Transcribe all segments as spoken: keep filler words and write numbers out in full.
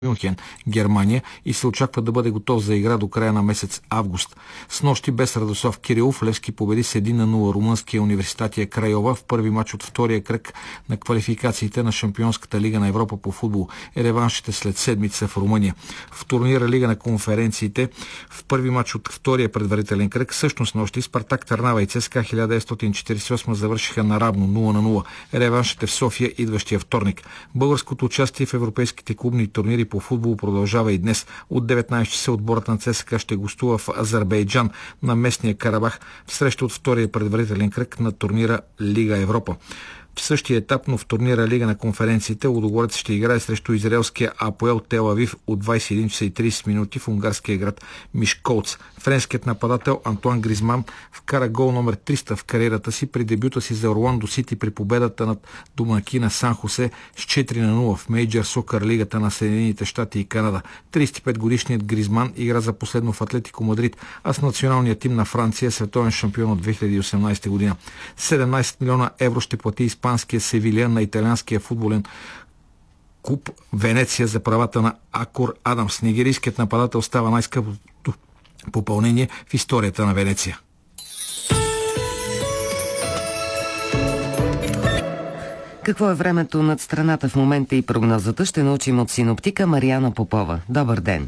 Мюнхен, Германия и се очаква да бъде готов за игра до края на месец август. Снощи без Радослав Кирилов Левски победи с един на нула румънския Университатия Крайова в първи мач от втория кръг на квалификациите на Шампионската лига на Европа по футбол. Реваншите след седмица в Румъния. В турнира Лига на конференциите в първи мач от втория предварителен кръг също снощи Спартак Търнава и ЦСКА хиляда деветстотин четиридесет и осма завършиха наравно нула на нула. Реваншите в София идващия вторник. Българското участие в европейските клубни турнири по футбол продължава и днес. От деветнайсет часа отборът на ЦСКА ще гостува в Азербайджан на местния Карабах в среща от втория предварителен кръг на турнира Лига Европа. В същия етап, но в турнира Лига на конференциите, Лудогорец ще играе срещу израелския Апоел Тел Авив от двайсет и един часа и трийсет минути в унгарския град Мишколц. Френският нападател Антуан Гризман вкара гол номер триста в кариерата си при дебюта си за Орландо Сити при победата над домакина Сан Хосе с четири на нула в Мейджър Сокър лигата на Съединените щати и Канада. трийсет и пет годишният Гризман игра за последно в Атлетико Мадрид, а с националния тим на Франция е световен шампион от две хиляди и осемнайсета година. седемнайсет милиона евро ще плати испанския Севилия на италианския футболен клуб Венеция за правата на Акор Адамс. Нигерийският нападател става най-скъпото попълнение в историята на Венеция. Какво е времето над страната в момента и прогнозата ще научим от синоптика Мариана Попова. Добър ден!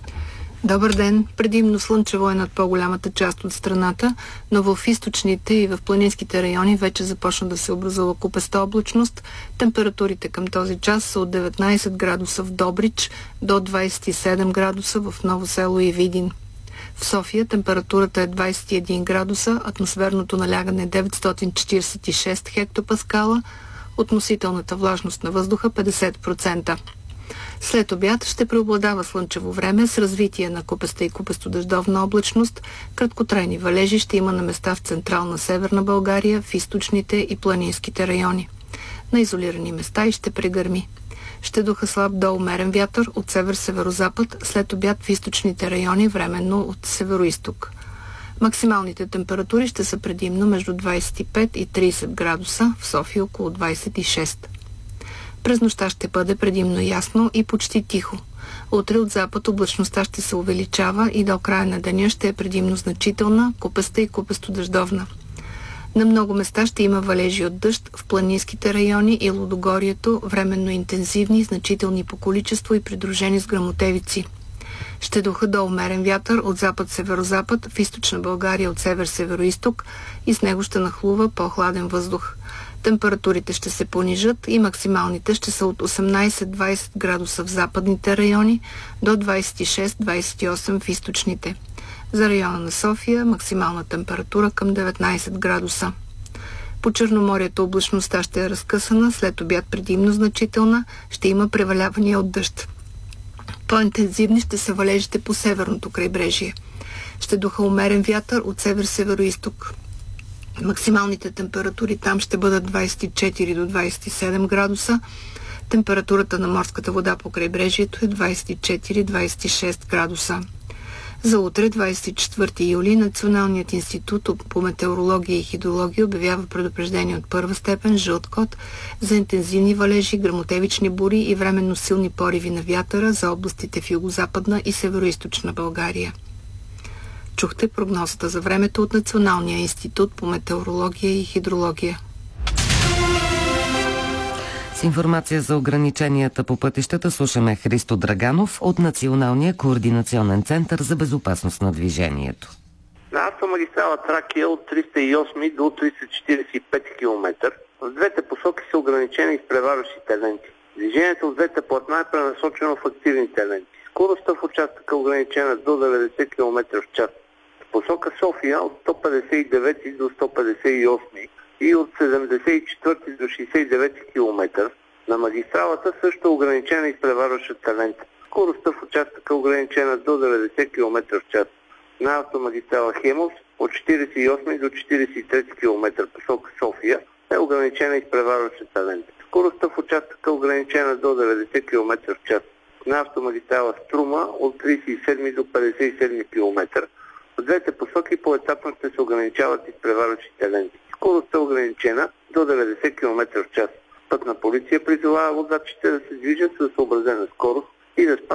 Добър ден! Предимно слънчево е над по-голямата част от страната, но в източните и в планинските райони вече започна да се образува купеста облачност. Температурите към този час са от деветнайсет градуса в Добрич до двайсет и седем градуса в Ново село и Видин. В София температурата е двайсет и един градуса, атмосферното налягане е деветстотин четирийсет и шест хектопаскала, относителната влажност на въздуха петдесет процента. След обяд ще преобладава слънчево време с развитие на купеста и купесто-дъждовна облачност. Краткотрайни валежи ще има на места в централна Северна България, в източните и планинските райони. На изолирани места и ще прегърми. Ще духа слаб до умерен вятър от север-северозапад, след обяд в източните райони временно от североизток. Максималните температури ще са предимно между двайсет и пет и трийсет градуса, в София около двайсет и шест. През нощта ще бъде предимно ясно и почти тихо. Утре от запад облачността ще се увеличава и до края на деня ще е предимно значителна, купеста и купесто-дъждовна. На много места ще има валежи от дъжд в планинските райони и Лудогорието, временно интензивни, значителни по количество и придружени с гръмотевици. Ще духа до умерен вятър от запад-северозапад, в източна България от север-североизток и с него ще нахлува по-хладен въздух. Температурите ще се понижат и максималните ще са от осемнайсет до двайсет градуса в западните райони до двайсет и шест до двайсет и осем в източните. За района на София максимална температура към деветнайсет градуса. По Черноморието облачността ще е разкъсана, след обяд предимно значителна, ще има превалявания от дъжд. По-интензивни ще са валежите по северното крайбрежие. Ще духа умерен вятър от север-североизток. Максималните температури там ще бъдат двайсет и четири до двайсет и седем градуса. Температурата на морската вода по крайбрежието е двайсет и четири до двайсет и шест градуса. За утре, двайсет и четвърти юли, Националният институт по метеорология и хидрология обявява предупреждение от първа степен, жълт код, за интензивни валежи, гръмотевични бури и временно силни пориви на вятъра за областите в югозападна и североизточна България. Чухте прогнозата за времето от Националния институт по метеорология и хидрология. С информация за ограниченията по пътищата слушаме Христо Драганов от Националния координационен център за безопасност на движението. На автомагистрала Тракия от триста и осми до триста четирийсет и пет км в двете посоки са ограничени изпреварващите ленти. Движението от двете платна е пренасочено в активните ленти. Скоростта в участъка е ограничена до деветдесет км в час. В посока София от сто петдесет и девети до сто петдесет и осми и от седемдесет и четвърти до шейсет и девети км на магистралата също е ограничена изпреварващата лента. Скоростта в участъка е ограничена до деветдесет км в час. На автомагистрала Хемус от четирийсет и осми до четирийсет и трети км посока София е ограничена изпреварващата лента. Скоростта в участъка е ограничена до деветдесет км в час. На автомагистрала Струма от трийсет и седми до петдесет и седми км. В двете посоки поетапно ще се ограничават изпреварващите ленти. Скоростта е ограничена до деветдесет км в час. Пътна полиция призовава водачите да се движат със съобразена скорост и да спазват